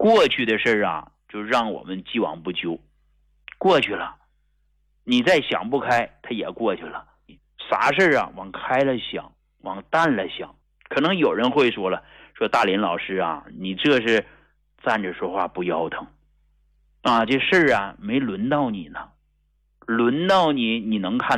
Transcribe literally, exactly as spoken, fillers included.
过去的事啊，就让我们既往不咎，过去了，你再想不开，它也过去了。啥事啊，往开了想，往淡了想。可能有人会说了，说大林老师啊，你这是站着说话不腰疼啊，这事啊没轮到你呢，轮到你，你能看